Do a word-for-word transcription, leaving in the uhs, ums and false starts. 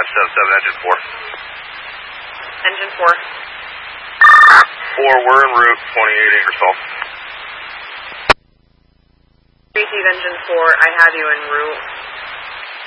seven seven, engine four. Engine four. four, we're en route, twenty-eight Ingersoll. Receive engine four, I have you en route.